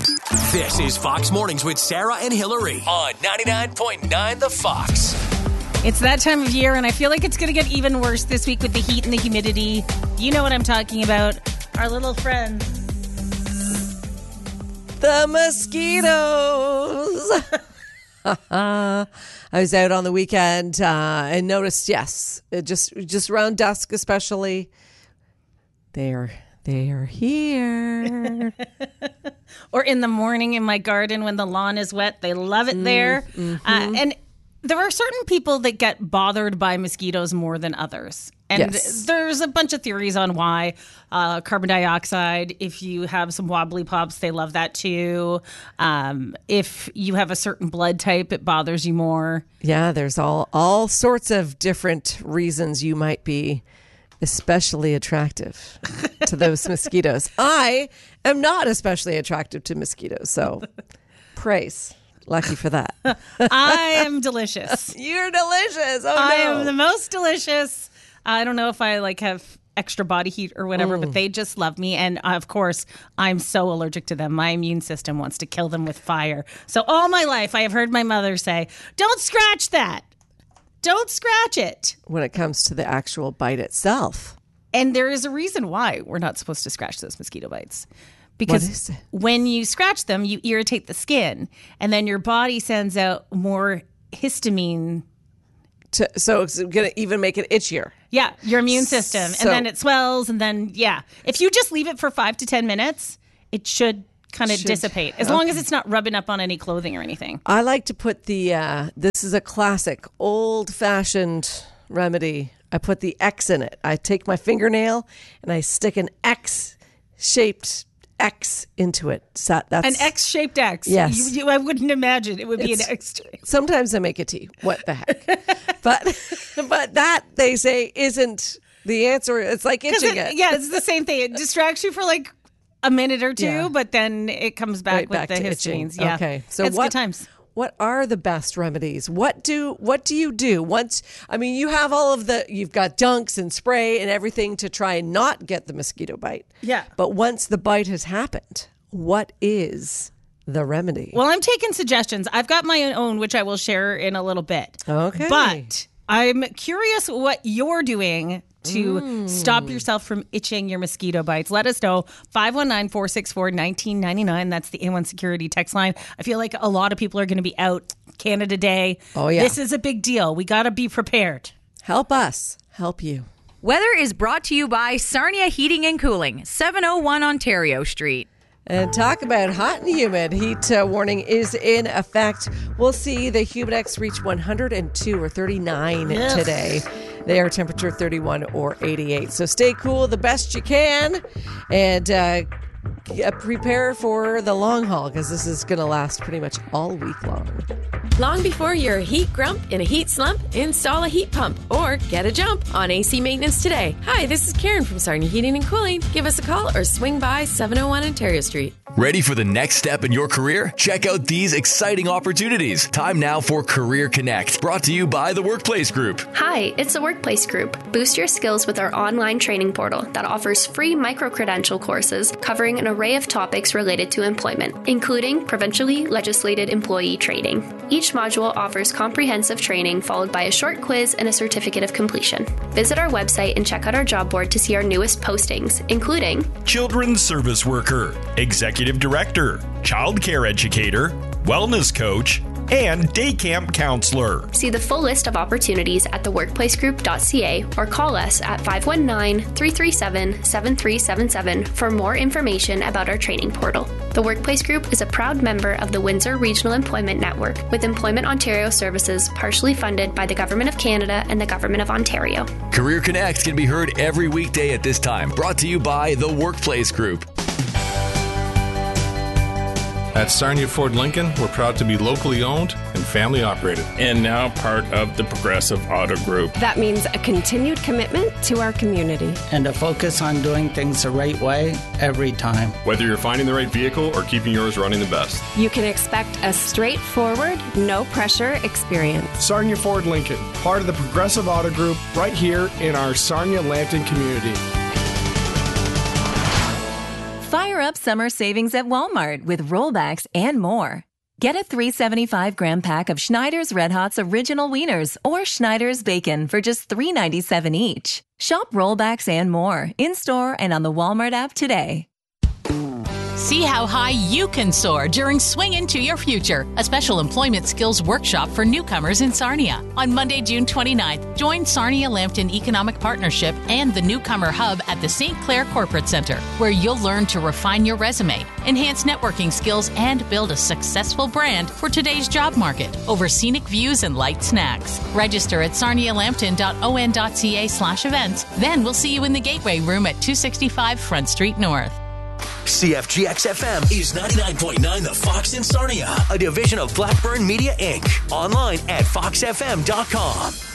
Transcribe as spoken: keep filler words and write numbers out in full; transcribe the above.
This is Fox Mornings with Sarah and Hillary on ninety-nine point nine The Fox. It's that time of year, and I feel like it's going to get even worse this week with the heat and the humidity. You know what I'm talking about. Our little friends. The mosquitoes. I was out on the weekend uh, and noticed, yes, it just just around dusk especially, they're, they're here. Or in the morning in my garden when the lawn is wet. They love it there. Mm-hmm. Uh, and there are certain people that get bothered by mosquitoes more than others. And yes. There's a bunch of theories on why. Uh, carbon dioxide, if you have some wobbly pops, they love that too. Um, if you have a certain blood type, it bothers you more. Yeah, there's all, all sorts of different reasons you might be especially attractive to those mosquitoes. I am not especially attractive to mosquitoes, so praise. Lucky for that. I am delicious. You're delicious. Oh, I no. am the most delicious. I don't know if I like have extra body heat or whatever, Mm. but they just love me. And of course, I'm so allergic to them. My immune system wants to kill them with fire. So all my life, I have heard my mother say, don't scratch that. Don't scratch it. When it comes to the actual bite itself. And there is a reason why we're not supposed to scratch those mosquito bites. Because What is it? when you scratch them, you irritate the skin. And then your body sends out more histamine. To, so it's going to even make it itchier. Yeah, your immune system. So- and then it swells. And then, yeah. If you just leave it for five to ten minutes, it should kind of Should- dissipate. As long as it's not rubbing up on any clothing or anything. I like to put the, uh, this is a classic, old-fashioned remedy. I put the X in it. I take my fingernail and I stick an X-shaped X into it. So that's An X-shaped X. Yes. You, you, I wouldn't imagine it would be It's- an X. Sometimes I make a tea. What the heck? but but that, they say, isn't the answer. It's like itching it. It, yeah, it's the same thing. It distracts you for like a minute or two, Yeah. but then it comes back Right with back the to itching. histamines. Yeah. Okay. So it's what, good times. What are the best remedies? What do what do you do once? I mean, you have all of the, you've got dunks and spray and everything to try and not get the mosquito bite. Yeah. But once the bite has happened, what is the remedy? Well, I'm taking suggestions. I've got my own, which I will share in a little bit. Okay. But I'm curious what you're doing to stop yourself from itching your mosquito bites. Let us know. five one nine, four six four, one nine nine nine. That's the A one Security text line. I feel like a lot of people are going to be out Canada Day. Oh, yeah. This is a big deal. We got to be prepared. Help us. Help you. Weather is brought to you by Sarnia Heating and Cooling, seven oh one Ontario Street. And talk about hot and humid. Heat uh, warning is in effect. We'll see the Humidex reach one hundred two or thirty-nine Ugh. today. Their temperature thirty-one or eighty-eight. So stay cool the best you can and uh, prepare for the long haul because this is going to last pretty much all week long. Long before you're a heat grump in a heat slump, install a heat pump or get a jump on A C maintenance today. Hi, this is Karen from Sarnia Heating and Cooling. Give us a call or swing by seven oh one Ontario Street. Ready for the next step in your career? Check out these exciting opportunities. Time now for Career Connect, brought to you by the Workplace Group. Hi, it's the Workplace Group. Boost your skills with our online training portal that offers free micro-credential courses covering an array of topics related to employment, including provincially legislated employee training. Each module offers comprehensive training followed by a short quiz and a certificate of completion. Visit our website and check out our job board to see our newest postings, including Children's Service Worker, Executive Director, Child Care Educator, Wellness Coach, and Day Camp Counselor. See the full list of opportunities at the workplace group dot c a or call us at five one nine, three three seven, seven three seven seven for more information about our training portal. The Workplace Group is a proud member of the Windsor Regional Employment Network, with Employment Ontario services partially funded by the Government of Canada and the Government of Ontario. Career Connect can be heard every weekday at this time, brought to you by the Workplace Group. At Sarnia Ford Lincoln, we're proud to be locally owned and family operated. And now part of the Progressive Auto Group. That means a continued commitment to our community. And a focus on doing things the right way every time. Whether you're finding the right vehicle or keeping yours running the best. You can expect a straightforward, no pressure experience. Sarnia Ford Lincoln, part of the Progressive Auto Group, right here in our Sarnia Lambton community. Fire up summer savings at Walmart with rollbacks and more. Get a three seventy-five gram pack of Schneider's Red Hot's Original Wieners or Schneider's Bacon for just three ninety-seven each. Shop rollbacks and more in-store and on the Walmart app today. See how high you can soar during Swing Into Your Future, a special employment skills workshop for newcomers in Sarnia. On Monday, June twenty-ninth, join Sarnia-Lambton Economic Partnership and the Newcomer Hub at the Saint Clair Corporate Center, where you'll learn to refine your resume, enhance networking skills, and build a successful brand for today's job market over scenic views and light snacks. Register at sarnialampton.on.ca slash events. Then we'll see you in the Gateway Room at two sixty-five Front Street North. C F G X F M is ninety-nine point nine The Fox in Sarnia, a division of Blackburn Media Incorporated. Online at fox f m dot com.